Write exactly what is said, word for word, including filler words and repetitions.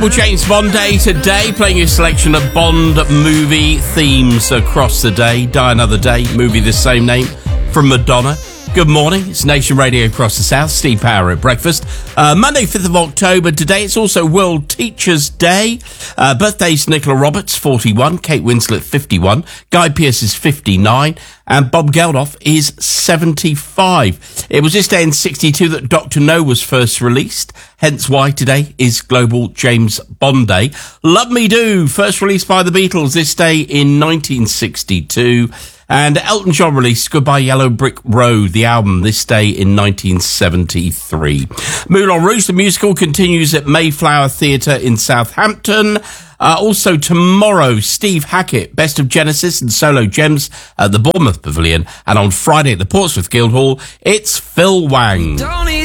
Global James Bond Day today, playing a selection of Bond movie themes across the day. Die Another Day, movie the same name, from Madonna. Good morning, it's Nation Radio across the South. Steve Power at breakfast. Uh, Monday, fifth of October. Today it's also World Teachers' Day. Uh, birthdays, Nicola Roberts, forty-one. Kate Winslet, fifty-one. Guy Pearce is fifty-nine. And Bob Geldof is seventy-five. It was this day in sixty-two that Doctor No was first released. Hence why today is Global James Bond Day. Love Me Do, first released by the Beatles this day in nineteen sixty-two. And Elton John released Goodbye Yellow Brick Road, the album, this day in nineteen seventy-three. Moulin Rouge, the musical, continues at Mayflower Theatre in Southampton. Uh, also tomorrow, Steve Hackett, Best of Genesis and Solo Gems at the Bournemouth Pavilion. And on Friday at the Portsmouth Guildhall, it's Phil Wang.